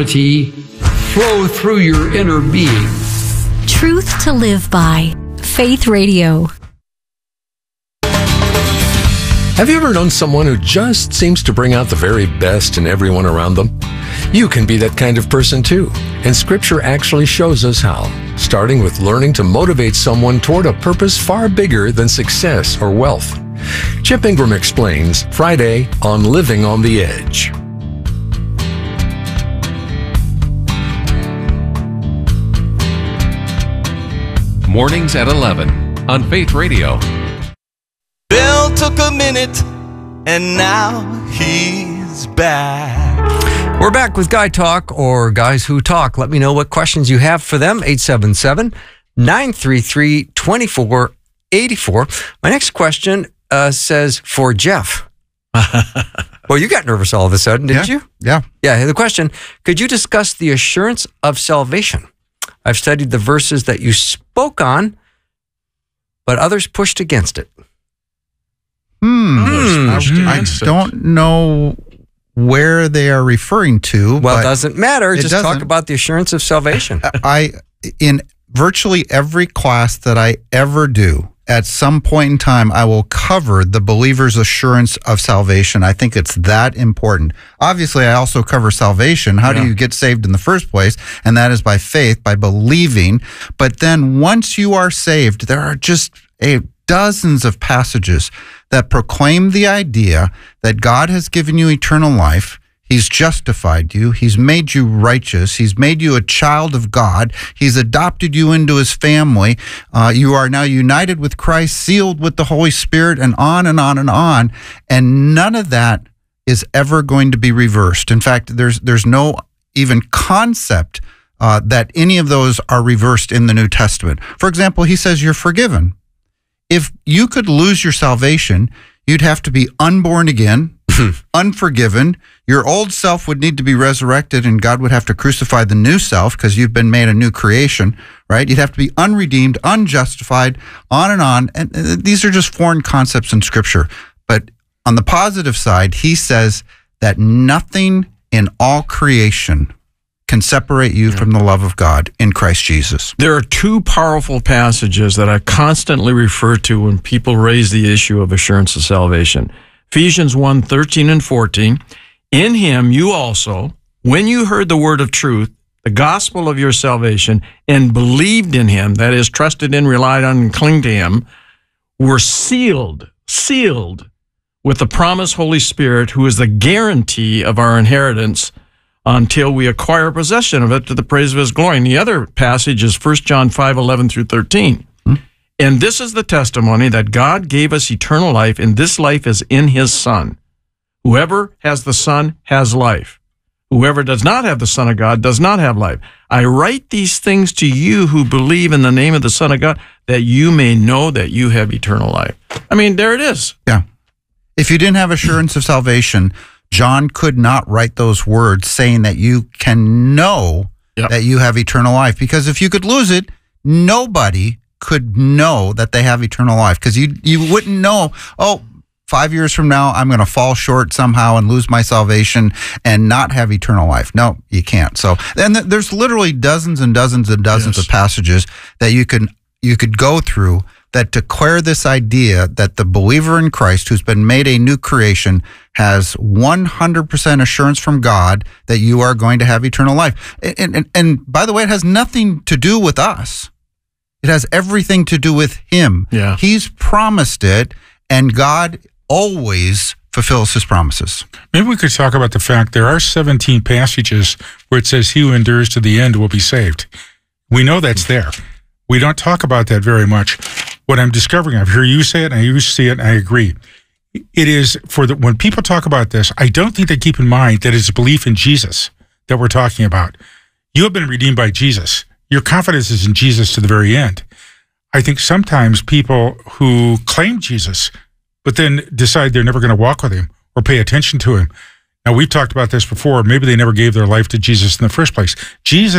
flow through your inner being. Truth to live by. Faith Radio. Have you ever known someone who just seems to bring out the very best in everyone around them? You can be that kind of person too, and Scripture actually shows us how, starting with learning to motivate someone toward a purpose far bigger than success or wealth. Chip Ingram explains Friday on Living on the Edge. Mornings at 11 on Faith Radio. Bill took a minute, and now he's back. We're back with Guy Talk, or Guys Who Talk. Let me know what questions you have for them. 877-933-2484. My next question says, for Jeff. Well, you got nervous all of a sudden, didn't you? Yeah. Yeah, the question, could you discuss the assurance of salvation? I've studied the verses that you spoke on, but others pushed against it. I don't know where they are referring to. Well, it doesn't matter. Just doesn't. talk about the assurance of salvation. In virtually every class that I ever do, at some point in time, I will cover the believer's assurance of salvation. I think it's that important. Obviously, I also cover salvation. How do you get saved in the first place? And that is by faith, by believing. But then once you are saved, there are just dozens of passages that proclaim the idea that God has given you eternal life. He's justified you. He's made you righteous. He's made you a child of God. He's adopted you into his family. You are now united with Christ, sealed with the Holy Spirit, and on and on and on. And none of that is ever going to be reversed. In fact, there's no even concept that any of those are reversed in the New Testament. For example, he says you're forgiven. If you could lose your salvation, you'd have to be unborn again, unforgiven. Your old self would need to be resurrected, and God would have to crucify the new self because you've been made a new creation, right? You'd have to be unredeemed, unjustified, on and on. And these are just foreign concepts in Scripture. But on the positive side, he says that nothing in all creation can separate you from the love of God in Christ Jesus. There are two powerful passages that I constantly refer to when people raise the issue of assurance of salvation. Ephesians 1:13 and 14. In him you also, when you heard the word of truth, the gospel of your salvation, and believed in him, that is, trusted in, relied on, and clung to him, were sealed with the promised Holy Spirit, who is the guarantee of our inheritance until we acquire possession of it to the praise of his glory. And the other passage is 1 John 5:11 through 13. And this is the testimony that God gave us eternal life, and this life is in his Son. Whoever has the Son has life. Whoever does not have the Son of God does not have life. I write these things to you who believe in the name of the Son of God, that you may know that you have eternal life. I mean, there it is. Yeah. If you didn't have assurance of salvation, John could not write those words saying that you can know that you have eternal life. Because if you could lose it, nobody could know that they have eternal life. Because you wouldn't know, 5 years from now, I'm going to fall short somehow and lose my salvation and not have eternal life. No, you can't. So then there's literally dozens and dozens and dozens of passages that you could go through that declare this idea that the believer in Christ who's been made a new creation has 100% assurance from God that you are going to have eternal life. And by the way, it has nothing to do with us. It has everything to do with him. Yeah. He's promised it, and God always fulfills his promises. Maybe we could talk about the fact there are 17 passages where it says he who endures to the end will be saved. We know that's there. We don't talk about that very much. What I'm discovering, I hear you say it, and I used to see it, and I agree. It is when people talk about this, I don't think they keep in mind that it's belief in Jesus that we're talking about. You have been redeemed by Jesus. Your confidence is in Jesus to the very end. I think sometimes people who claim Jesus, but then decide they're never going to walk with him or pay attention to him. Now, we've talked about this before. Maybe they never gave their life to Jesus in the first place. Jesus